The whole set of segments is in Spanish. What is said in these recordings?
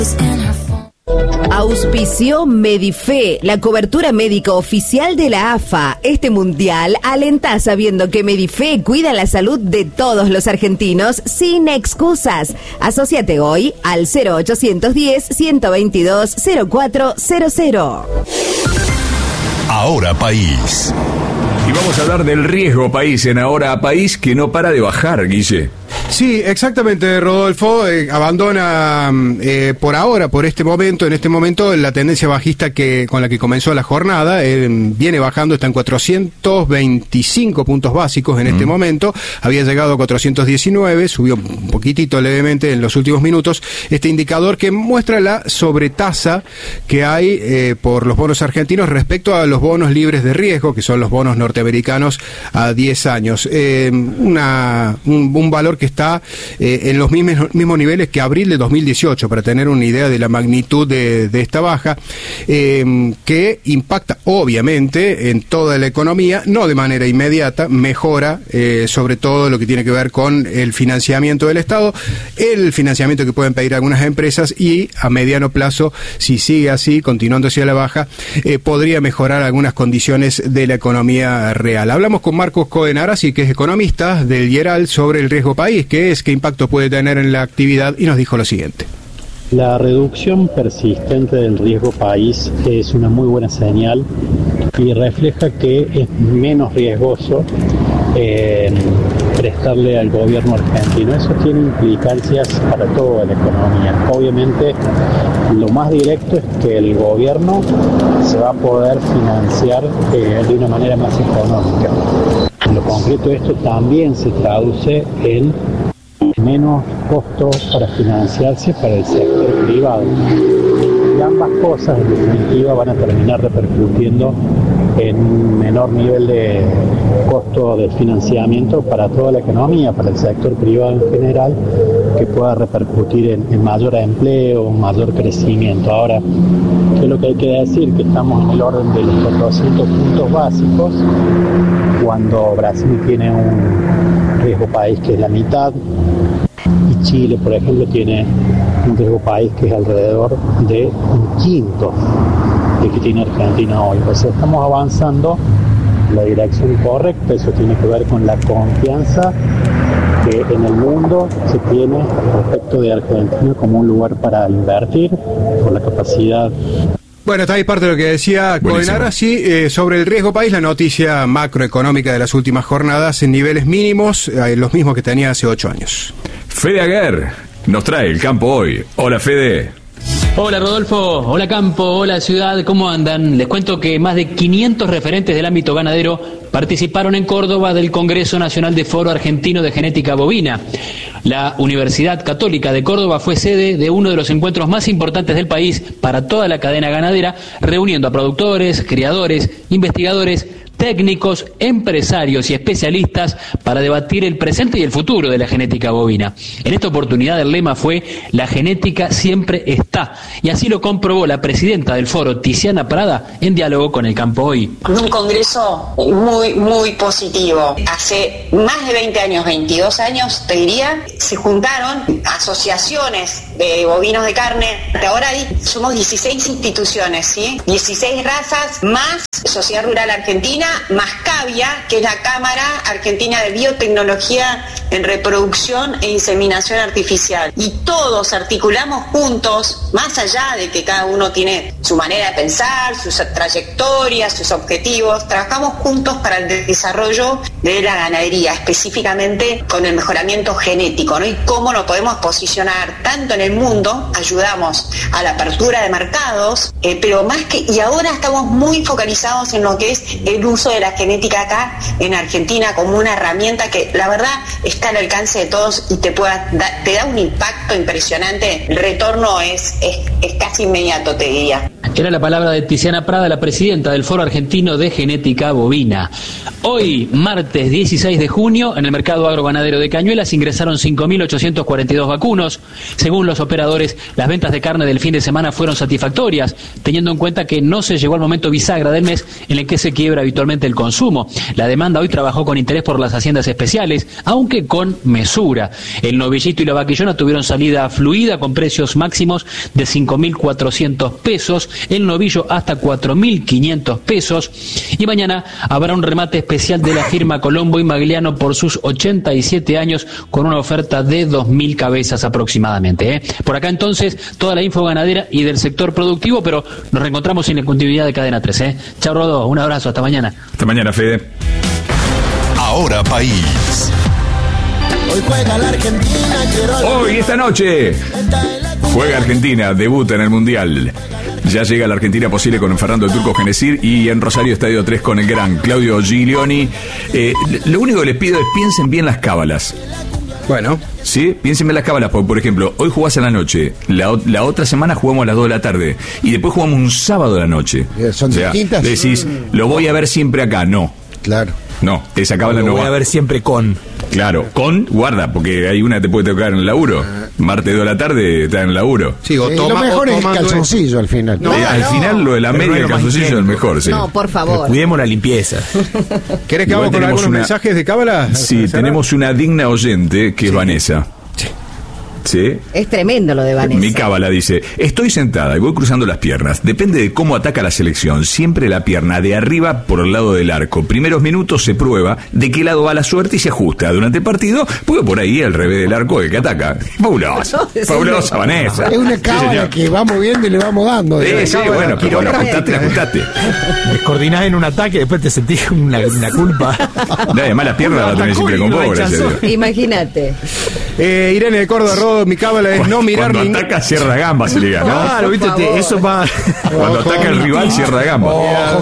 Auspició Medife, la cobertura médica oficial de la AFA. Este mundial alenta sabiendo que Medife cuida la salud de todos los argentinos sin excusas. Asociate hoy al 0810-122-0400. Ahora País. Y vamos a hablar del riesgo país en Ahora País, que no para de bajar, Guille. Sí, exactamente, Rodolfo. Abandona por ahora, en este momento, la tendencia bajista con la que comenzó la jornada. Viene bajando, está en 425 puntos básicos en este momento. Había llegado a 419, subió un poquitito levemente en los últimos minutos. Este indicador que muestra la sobretasa que hay por los bonos argentinos respecto a los bonos libres de riesgo, que son los bonos norteamericanos a 10 años. Un valor que está en los mismos niveles que abril de 2018, para tener una idea de la magnitud de esta baja, que impacta obviamente en toda la economía, no de manera inmediata, mejora sobre todo lo que tiene que ver con el financiamiento del Estado, el financiamiento que pueden pedir algunas empresas, y a mediano plazo, si sigue así, continuando hacia la baja, podría mejorar algunas condiciones de la economía real. Hablamos con Marcos Cohen-Arasi, que es economista del IERAL, sobre el riesgo país, qué impacto puede tener en la actividad, y nos dijo lo siguiente. La reducción persistente del riesgo país es una muy buena señal y refleja que es menos riesgoso prestarle al gobierno argentino. Eso tiene implicancias para toda la economía. Obviamente, lo más directo es que el gobierno se va a poder financiar de una manera más económica. En lo concreto, esto también se traduce en menos costos para financiarse para el sector privado. Y ambas cosas, en definitiva, van a terminar repercutiendo en un menor nivel de costo de financiamiento para toda la economía, para el sector privado en general, que pueda repercutir en mayor empleo, mayor crecimiento. Ahora, ¿qué es lo que hay que decir? Que estamos en el orden de los 400 puntos básicos, cuando Brasil tiene un riesgo país que es la mitad, y Chile, por ejemplo, tiene un riesgo país que es alrededor de un quinto de que tiene Argentina hoy. O sea, estamos avanzando en la dirección correcta. Eso tiene que ver con la confianza que en el mundo se tiene respecto de Argentina como un lugar para invertir, por la capacidad. Bueno, está ahí parte de lo que decía Cohen-Arasi sobre el riesgo país, la noticia macroeconómica de las últimas jornadas en niveles mínimos, los mismos que tenía hace 8 años. Fede Aguer nos trae el campo hoy. Hola, Fede. Hola, Rodolfo. Hola, campo. Hola, ciudad. ¿Cómo andan? Les cuento que más de 500 referentes del ámbito ganadero participaron en Córdoba del Congreso Nacional de Foro Argentino de Genética Bovina. La Universidad Católica de Córdoba fue sede de uno de los encuentros más importantes del país para toda la cadena ganadera, reuniendo a productores, criadores, investigadores, técnicos, empresarios y especialistas para debatir el presente y el futuro de la genética bovina. En esta oportunidad el lema fue "La genética siempre está", y así lo comprobó la presidenta del foro, Tiziana Prada, en diálogo con el campo hoy. Un congreso muy positivo. Hace más de 20 años, 22 años, te diría, se juntaron asociaciones de bovinos de carne. Ahora somos 16 instituciones, ¿sí? 16 razas, más Sociedad Rural Argentina, más Cavia, que es la Cámara Argentina de Biotecnología en Reproducción e Inseminación Artificial. Y todos articulamos juntos, más allá de que cada uno tiene su manera de pensar, sus trayectorias, sus objetivos, trabajamos juntos para el desarrollo de la ganadería, específicamente con el mejoramiento genético, ¿no? Y cómo nos podemos posicionar tanto en el mundo, ayudamos a la apertura de mercados, pero más que, y ahora estamos muy focalizados en lo que es el uso de la genética acá en Argentina como una herramienta que la verdad está al alcance de todos y te da un impacto impresionante. El retorno es casi inmediato, te diría. Era la palabra de Tiziana Prada, la presidenta del Foro Argentino de Genética Bovina. Hoy, martes 16 de junio, en el mercado agroganadero de Cañuelas ingresaron 5.842 vacunos. Según los operadores, las ventas de carne del fin de semana fueron satisfactorias, teniendo en cuenta que no se llegó al momento bisagra del mes en el que se quiebra habitualmente el consumo. La demanda hoy trabajó con interés por las haciendas especiales, aunque con mesura. El novillito y la vaquillona tuvieron salida fluida con precios máximos de 5.400 pesos, el novillo hasta 4.500 pesos, y mañana habrá un remate especial de la firma Colombo y Magliano por sus 87 años con una oferta de 2.000 cabezas aproximadamente. Por acá entonces toda la info ganadera y del sector productivo, pero nos reencontramos en la continuidad de Cadena 3. Chao Rodó, un abrazo, hasta mañana. Hasta mañana, Fede. Ahora País. Hoy juega la Argentina. Hoy, esta noche, juega Argentina, debuta en el Mundial. Ya llega la Argentina posible con Fernando el Turco Genesir y en Rosario Estadio 3 con el gran Claudio Giglioni. Lo único que les pido es piensen bien las cábalas. Bueno. Sí, piensen bien las cábalas, porque por ejemplo, hoy jugás a la noche, la otra semana jugamos a las 2 de la tarde y después jugamos un sábado a la noche. ¿Son distintas? Decís, lo voy a ver siempre acá, no. Claro. No, esa cábala no va. Lo voy a ver siempre con. Claro, guarda, porque hay una que te puede tocar en el laburo. Martes 2 de la tarde está en el laburo. Sí, lo mejor es el calzoncillo al final. Al final lo de la media del calzoncillo es el mejor, sí. No, por favor. Pero cuidemos la limpieza. ¿Querés que vamos con algunos mensajes de cábala? Sí, tenemos una digna oyente que es Vanessa. ¿Sí? Es tremendo lo de Vanessa. Mi cábala dice: estoy sentada y voy cruzando las piernas. Depende de cómo ataca la selección. Siempre la pierna de arriba por el lado del arco. Primeros minutos se prueba de qué lado va la suerte y se ajusta. Durante el partido, porque por ahí al revés del arco el que ataca. Fabulosa. Fabulosa, Vanessa. Es una cábala que vamos viendo y le vamos dando. Sí, bueno, pero ajustate. Descoordinás en un ataque, después te sentís una culpa. Además la pierna la tenés siempre con vos, gracias a Dios. Imagínate. Irene de Córdoba, mi cábala es no mirar cuando ataca cierra gamba, se le diga, ¿no? Claro, viste, eso va. Cuando ataca el rival cierra gamba.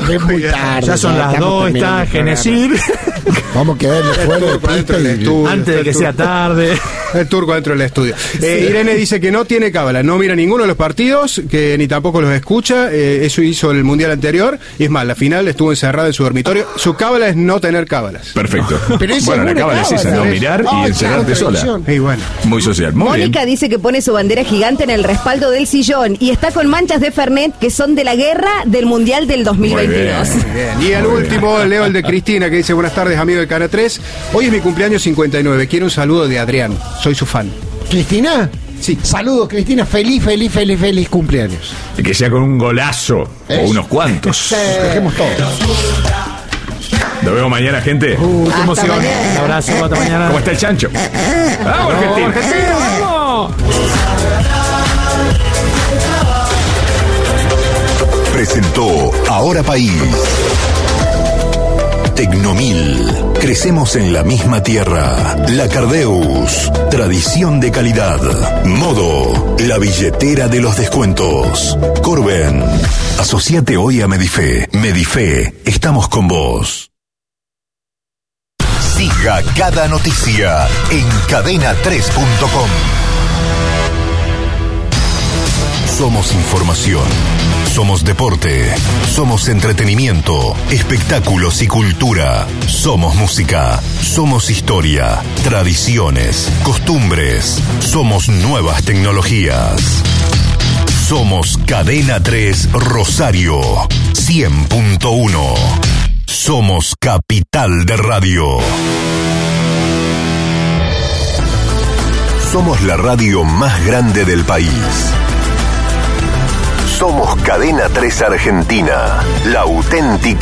Ya son las 2, está Genesir. Vamos a quedarle fuera de pista antes de que sea tarde. El Turco dentro del estudio. Irene dice que no tiene cábala, no mira ninguno de los partidos, que ni tampoco los escucha. Eso hizo el mundial anterior. Y es más, la final estuvo encerrada en su dormitorio. Su cábala es no tener cábalas. Perfecto. Pero bueno, la cábala es esa, no mirar y encerrarte sola. Y bueno. Muy social. Muy Mónica bien. dice que pone su bandera gigante en el respaldo del sillón y está con manchas de Fernet que son de la guerra del mundial del 2022. Muy bien. Y el último, leo el de Cristina, que dice: buenas tardes, amigo de Cara 3. Hoy es mi cumpleaños 59. Quiero un saludo de Adrián. Soy su fan. ¿Cristina? Sí. Saludos, Cristina. Feliz cumpleaños. Que sea con un golazo o unos cuantos. Dejemos todo. Nos vemos mañana, gente. Qué emoción. mañana. Un abrazo, hasta mañana. ¿Cómo está el chancho? ¡Vamos, Argentina! ¡Vamos! Presentó Ahora País. Tecnomil. Crecemos en la misma tierra. La Cardeus. Tradición de calidad. Modo. La billetera de los descuentos. Corben. Asociate hoy a Medife. Medife. Estamos con vos. Siga cada noticia en cadena3.com. Somos información. Somos deporte. Somos entretenimiento, espectáculos y cultura. Somos música. Somos historia, tradiciones, costumbres. Somos nuevas tecnologías. Somos Cadena 3 Rosario 100.1. Somos capital de radio. Somos la radio más grande del país. Somos Cadena 3 Argentina, la auténtica